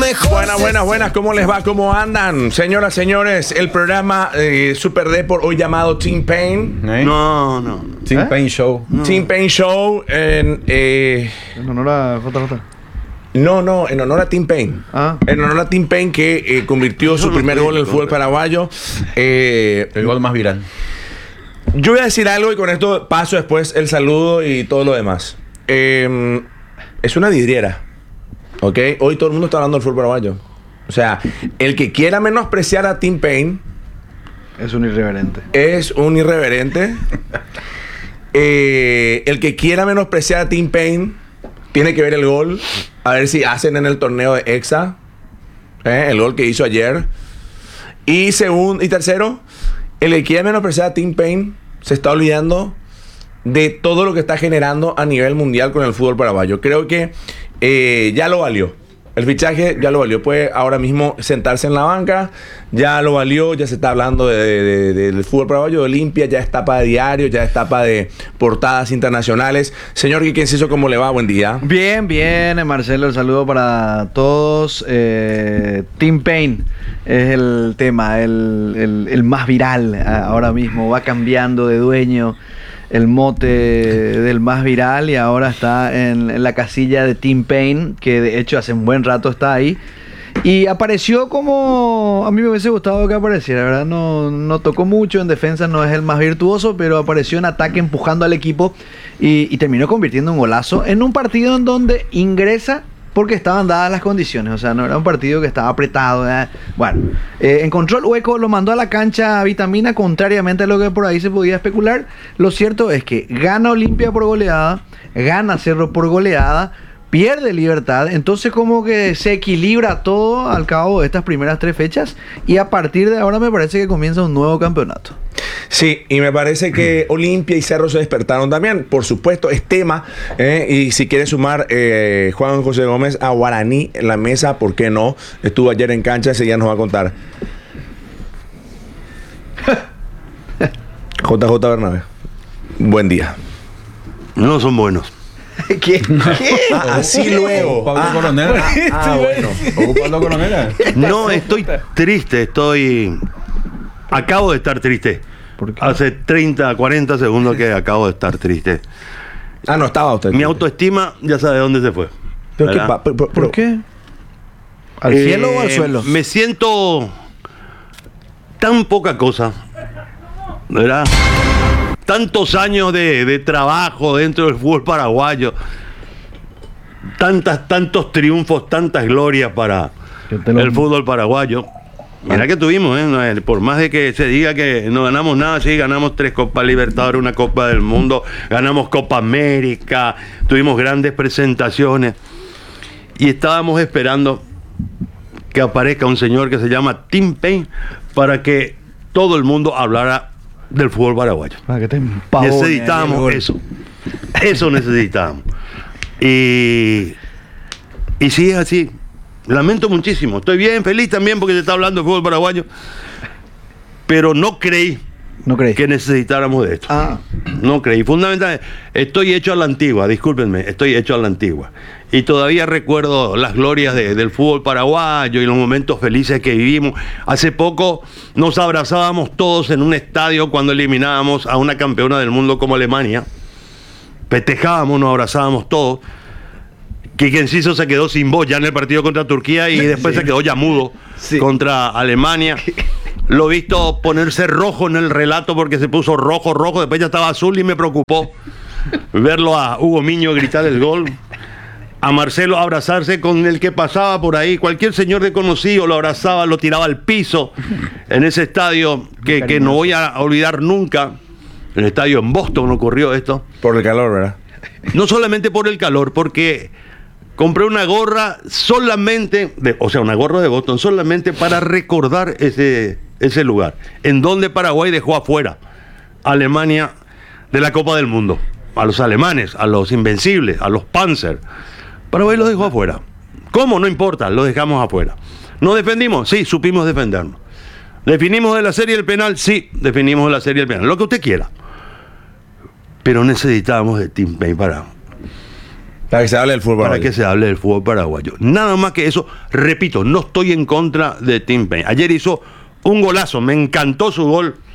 de Jorge. Buenas, ¿cómo les va? ¿Cómo andan? Señoras, señores, el programa Super Deport, hoy llamado Team Pain. No. Team Pain Show. Team Pain Show en honor a JJ. No, en honor a Team Pain. En honor a Team Pain, que convirtió su primer gol en el fútbol paraguayo. El gol más viral. Yo voy a decir algo y con esto paso después el saludo y todo lo demás. Es una vidriera. ¿Ok? Hoy todo el mundo está hablando del fútbol paraguayo. O sea, el que quiera menospreciar a Team Pain es un irreverente. El que quiera menospreciar a Team Pain tiene que ver el gol. A ver si hacen en el torneo de Exa. El gol que hizo ayer. Y tercero, el que quiera menospreciar a Team Pain se está olvidando de todo lo que está generando a nivel mundial con el fútbol paraguayo. Creo que ya lo valió. El fichaje ya lo valió. Puede ahora mismo sentarse en la banca. Ya lo valió. Ya se está hablando del fútbol paraguayo, de Olimpia. Ya es tapa de diario. Ya es tapa de portadas internacionales. Señor Quique Enciso, ¿cómo le va? Buen día. Bien, Marcelo. El saludo para todos. Team Pain es el tema. El más viral ahora mismo. Va cambiando de dueño el mote del más viral y ahora está en la casilla de Team Pain, que de hecho hace un buen rato está ahí. Y apareció como a mí me hubiese gustado que apareciera, ¿verdad? No tocó mucho en defensa, no es el más virtuoso, pero apareció en ataque empujando al equipo y terminó convirtiendo un golazo en un partido en donde ingresa porque estaban dadas las condiciones. O sea, no era un partido que estaba apretado, ¿verdad? Bueno, encontró el hueco, lo mandó a la cancha a Vitamina, contrariamente a lo que por ahí se podía especular. Lo cierto es que gana Olimpia por goleada, gana Cerro por goleada, pierde Libertad, entonces como que se equilibra todo al cabo de estas primeras 3 fechas y a partir de ahora me parece que comienza un nuevo campeonato. Sí, y me parece que Olimpia y Cerro se despertaron también. Por supuesto, es tema. Y si quiere sumar Juan José Gómez a Guaraní en la mesa, ¿por qué no? Estuvo ayer en cancha, ese día nos va a contar. JJ Bernabé. Buen día. No son buenos. ¿Qué? Así luego. Pablo Coronel. Bueno. Pablo Coronel. No, estoy triste, acabo de estar triste. ¿Por qué? Hace 30, 40 segundos que acabo de estar triste. No estaba usted. Mi autoestima ya sabe dónde se fue. ¿Pero ¿Por qué? ¿Al cielo o al suelo? Me siento tan poca cosa, ¿verdad? Tantos años de trabajo dentro del fútbol paraguayo, tantos triunfos, tantas glorias para el fútbol paraguayo. Mira que tuvimos, por más de que se diga que no ganamos nada, sí, ganamos 3 Copas Libertadores, una Copa del Mundo, ganamos Copa América, tuvimos grandes presentaciones y estábamos esperando que aparezca un señor que se llama Team Pain para que todo el mundo hablara del fútbol paraguayo. Necesitábamos eso necesitábamos. Y sí es así. Lamento muchísimo. Estoy bien, feliz también porque se está hablando de fútbol paraguayo. Pero no creí que necesitáramos de esto. No creí. Fundamentalmente, estoy hecho a la antigua, discúlpenme, estoy hecho a la antigua. Y todavía recuerdo las glorias del fútbol paraguayo y los momentos felices que vivimos. Hace poco nos abrazábamos todos en un estadio cuando eliminábamos a una campeona del mundo como Alemania. Festejábamos, nos abrazábamos todos. Quique Enciso se quedó sin voz ya en el partido contra Turquía y después se quedó ya mudo contra Alemania. Lo he visto ponerse rojo en el relato porque se puso rojo, después ya estaba azul y me preocupó verlo a Hugo Miño gritar el gol, a Marcelo abrazarse con el que pasaba por ahí, cualquier señor desconocido lo abrazaba, lo tiraba al piso en ese estadio que no voy a olvidar nunca. En el estadio en Boston ocurrió esto. Por el calor, ¿verdad? No solamente por el calor, porque compré una gorra solamente, una gorra de Boston, solamente para recordar ese lugar, en donde Paraguay dejó afuera a Alemania de la Copa del Mundo. A los alemanes, a los invencibles, a los Panzer. Paraguay los dejó afuera. ¿Cómo? No importa, los dejamos afuera. ¿Nos defendimos? Sí, supimos defendernos. ¿Definimos de la serie el penal? Sí, definimos de la serie el penal. Lo que usted quiera. Pero necesitábamos de Team Pain Para que se hable del fútbol. para paraguayo. que se hable del fútbol paraguayo. Nada más que eso. Repito, no estoy en contra de Tim Payne. Ayer hizo un golazo, me encantó su gol.